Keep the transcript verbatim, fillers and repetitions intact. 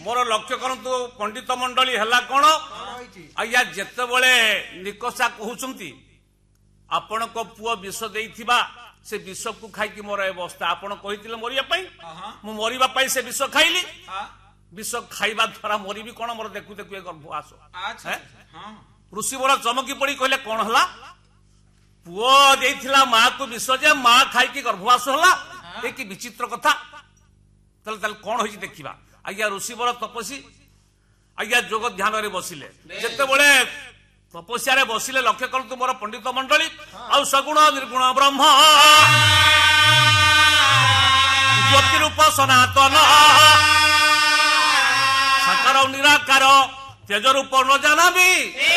मोर लक्ष्य करंतु पंडित मंडली है कौन आज्ञा जितेबले निकषा कहते आपण को पुओ विष देइथिबा से विष को खाई मोर अवस्था आपण कही मरिया मु मरवा से विष खाइली विष खाइबा द्वारा मरबी कौन मोर देखु देखु गर्भवास ऋषि बड़ा चमकी पड़ी कहले कौन हला पुओ देइथिला मां को विष जे मां खाई गर्भवास होला ए कि विचित्र कथा तले तले कौन होई देखिबा आज्ञा ऋषि बर तपस्वी आज्ञा जोग ध्यान रे बसिले जेते बळे तपस्या रे बसिले लक्ष्य करतु मोर पंडित मंडली आ सगुण निर्गुण ब्रह्म ज्योति रूप सनातन साकार निराकार तेज रूप न जानाबी